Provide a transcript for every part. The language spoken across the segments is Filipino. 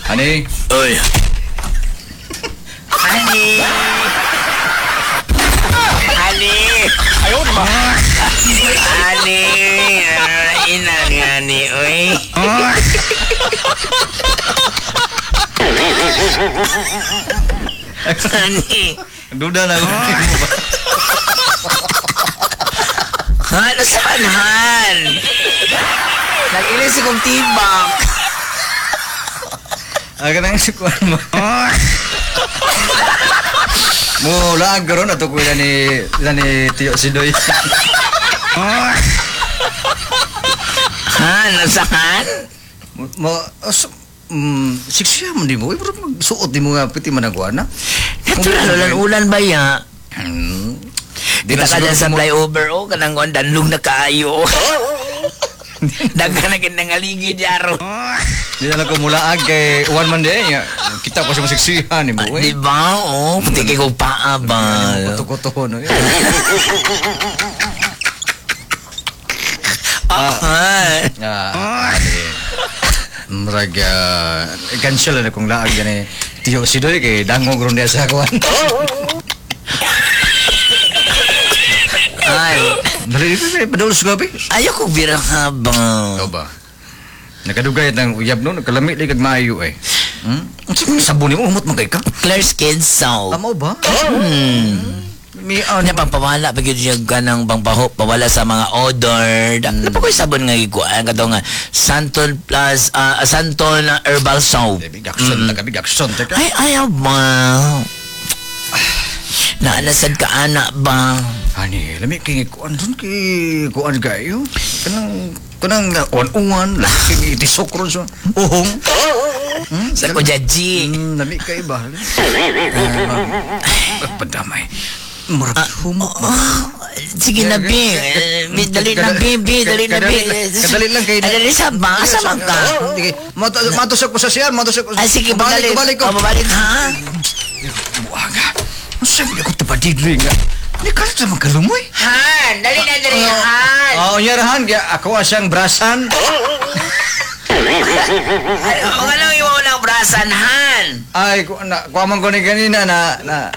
Ani? Uy. Ani. Ani. Ayaw, di ba? Ani. Ina ni Ani, uy. Ani. Duda na ako. Han, nasaan Han? Nag-ilis kong tibak. Aga nang sikuan mo. Mula karon ato ko ni Tio Sidoy. Han, nasaan? Mo siksiya mo di mo. Pero magsuot di mo nga piti managwana. Natural ulan-ulan ba ya? Di Kita na ka dyan sa siguro mo- flyover o kanang danlong na kaayo. Daghan na kinangaligid yaro. Di na ko mulaag kay one man day nga. Kita ko sa masiksihan ni mo. Di ba? Oh, puti kay kong paa ba? Kuto-kuto no. Ah, Murag cancel na kung laag gani Tio Sidoy kay dangog ron diya sa kuan. ay. Dali padulos gabi. Ayoko birang habang. Ikaw ba? Nakadugay ng uyab no, nagkalami di kag maayo eh. Sabon mo umot magay ka. Clear skin soap. Tama ba? Mi Ano pang pawala pag yun ka ng pangpaho, pawala sa mga odor. Ano pa ko yung sabon nga ikuan? Kato nga, Santon plus, Santon herbal soap. Bigakson na bigakson teka. Ay, ayaw ba? Naalasad ka anak ba? Ani, lami kay kuan dun kay kuan kayo. Kanang on-on laki itisok ron so. Uhong. Sa ko jaji. Lami kay ba? Padamay. Murag humok ba? Sige na, Bi. Dali na, Bi. Dali na, Bi. Kadali lang kay. Dali sa ba? Asa man ka? Matusok ko sa siya, matusok ko. Ay, sige, babalik. Babalik ko. Babalik, ha? Buwaga. Masabi ako tapadidri nga. Ni ka sa magkalumoy. Han, dali na, dali, Han. Oo, nyarahan. Ako asang brasan. Mga lang yung walang brasan, Han. Ay, kuamang ko ni ganina na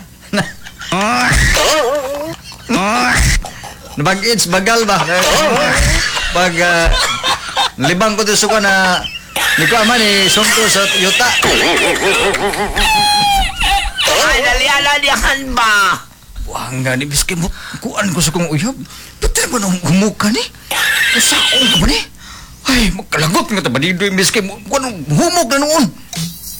Nabag-its, bagal ba? Pag libang ko suka na ni ko ama ni sungko sa yuta. Ay, daliala diyan ba? Wang nga ni biski mo kuan ko sa kong uyab. Pati mo nang humuka ni. Usaon ko ba ni? Ay, magkalagot nga tabadido yung biski mo. Kuan humok na noon.